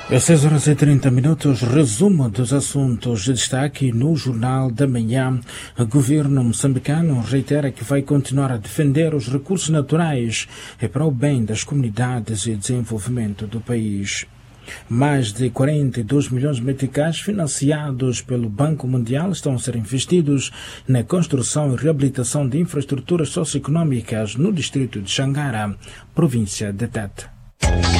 Às 6h30, resumo dos assuntos de destaque no Jornal da Manhã. O governo moçambicano reitera que vai continuar a defender os recursos naturais para o bem das comunidades e desenvolvimento do país. Mais de 42 milhões de meticais financiados pelo Banco Mundial estão a ser investidos na construção e reabilitação de infraestruturas socioeconômicas no distrito de Xangara, província de Tete.